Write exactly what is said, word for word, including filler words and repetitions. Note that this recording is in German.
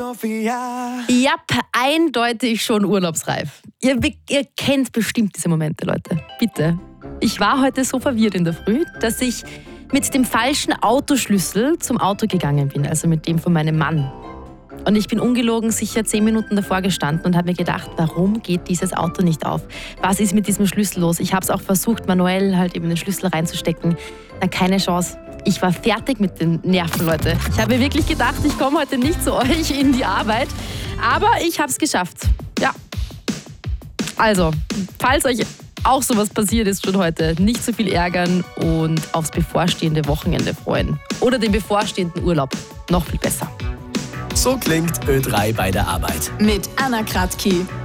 Ja, eindeutig schon urlaubsreif. Ihr, ihr kennt bestimmt diese Momente, Leute. Bitte. Ich war heute so verwirrt in der Früh, dass ich mit dem falschen Autoschlüssel zum Auto gegangen bin, also mit dem von meinem Mann. Und ich bin ungelogen sicher zehn Minuten davor gestanden und habe mir gedacht, warum geht dieses Auto nicht auf? Was ist mit diesem Schlüssel los? Ich habe es auch versucht, manuell halt eben den Schlüssel reinzustecken. Dann keine Chance. Ich war fertig mit den Nerven, Leute. Ich habe wirklich gedacht, ich komme heute nicht zu euch in die Arbeit. Aber ich habe es geschafft. Ja. Also, falls euch auch sowas passiert ist schon heute, nicht so viel ärgern und aufs bevorstehende Wochenende freuen. Oder den bevorstehenden Urlaub. Noch viel besser. So klingt Ö drei bei der Arbeit. Mit Anna Kratky.